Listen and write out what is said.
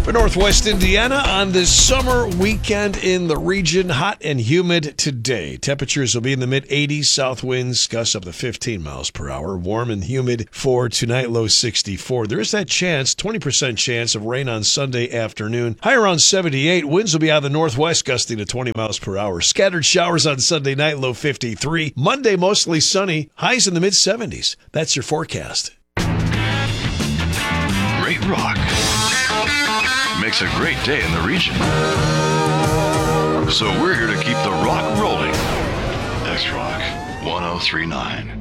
For Northwest Indiana on this summer weekend in the region, hot and humid today. Temperatures will be in the mid-80s, south winds gusts up to 15 miles per hour. Warm and humid for tonight, low 64. There is that chance, 20% chance of rain on Sunday afternoon. High around 78. Winds will be out of the northwest, gusting to 20 miles per hour. Scattered showers on Sunday night, low 53. Monday, mostly sunny. Highs in the mid-70s. That's your forecast. Great rock makes a great day in the region. So we're here to keep the rock rolling. X-Rock 1039.